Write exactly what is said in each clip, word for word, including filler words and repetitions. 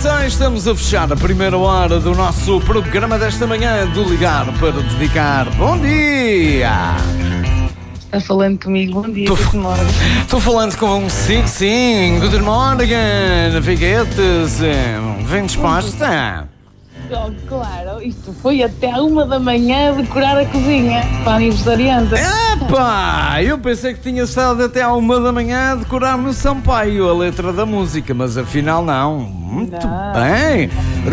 atenção, estamos a fechar a primeira hora do nosso programa desta manhã do Ligar para Dedicar. Bom dia! Está falando comigo, bom dia, good morning. Estou falando consigo, sim. Good morning, Figuetes. Vem disposta? Oh, claro, isto foi até à uma da manhã decorar a cozinha para a aniversariante. Epá, eu pensei que tinha estado até à uma da manhã a decorar no Sampaio a letra da música, mas afinal não. Muito não. bem.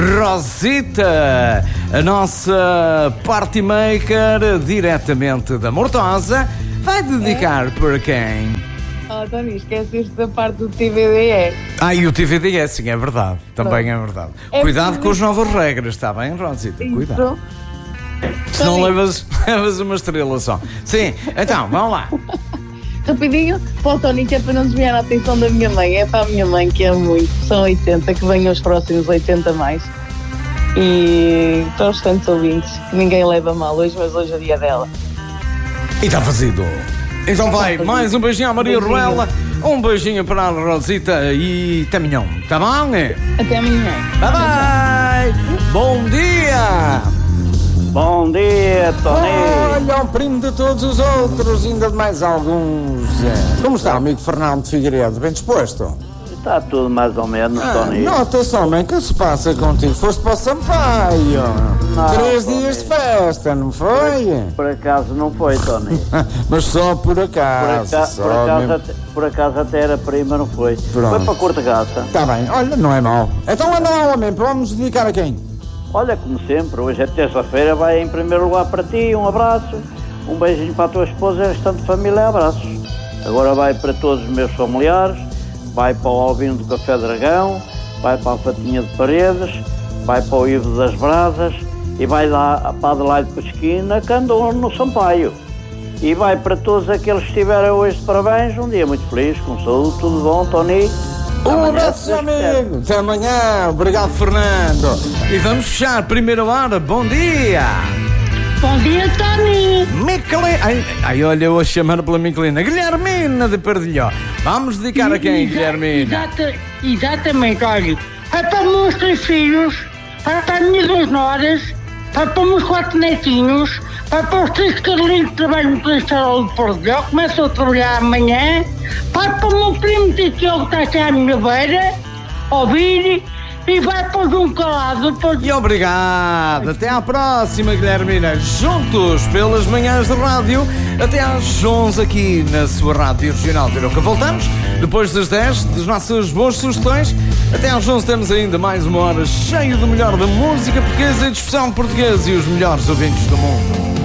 Rosita, a nossa party maker diretamente da Mortosa, vai dedicar é? Por quem? Oh, Tony, esqueceste da parte do T V D E. Ah, e o T V D E, sim, é verdade. Também é verdade. É Cuidado com as novas regras, está bem, Rosita? Cuidado. Se não levas, levas uma estrela só. Sim, então, vamos lá. Rapidinho, para o Tony, que é para não desviar a atenção da minha mãe. É para a minha mãe, que é muito. São oitenta, que venham os próximos oitenta mais. E para os tantos ouvintes, que ninguém leva mal hoje, mas hoje é o dia dela. E está fazido. Então vai, mais um beijinho à Maria beijinho. Ruela, um beijinho para a Rosita e até amanhã, tá bom? Até amanhã. Bye bye! Bom dia! Bom dia, Tony! Olha, o primo de todos os outros, ainda de mais alguns. Como está, amigo Fernando Figueiredo? Bem disposto? Está tudo mais ou menos, ah, Tony. Nota-se, homem, o que se passa contigo? Foste para o Sampaio. Não, Três Tony. Dias de festa, não foi? Por, por acaso não foi, Tony. Mas só por acaso. Por, aca só por, acaso até, por acaso até era prima, não foi? Pronto. Foi para Cortegaça. Está bem, olha, não é mau. Então anda lá, homem, vamos dedicar a quem? Olha, como sempre, hoje é terça-feira, vai em primeiro lugar para ti, um abraço, um beijinho para a tua esposa e a restante família, abraços. Agora vai para todos os meus familiares, vai para o Albino do Café Dragão, vai para a Fatinha de Paredes, vai para o Ivo das Brasas e vai lá para a Adelaide Pesquina, que andou no Sampaio. E vai para todos aqueles que estiverem hoje de parabéns, um dia muito feliz, com saúde, tudo bom, Tony? Um abraço, amigo. Até amanhã. Obrigado, Fernando. E vamos fechar. Primeira hora. Bom dia. Bom dia, Tony. Michelina. Ai, ai, olha, eu a chamar pela Michelina. Guilhermina de Perdilhó. Vamos dedicar a quem, Exa Guilhermina? Exata, exatamente, olha. É para os meus três filhos, é para as minhas duas noras, é para os meus quatro netinhos, é para os três Carlinhos que trabalham no Colesterol de Perdilhó, começam a trabalhar amanhã. Vai para o meu primo Tito, que está aqui à minha beira, ouvir, e vai para o João Calado. Para... E obrigado. Até à próxima, Guilhermina. Juntos pelas manhãs de rádio, até às onze aqui na sua rádio regional de Aroca. Voltamos depois das dez, das nossas boas sugestões. Até às onze temos ainda mais uma hora cheia do melhor da música portuguesa e de expressão portuguesa e os melhores ouvintes do mundo.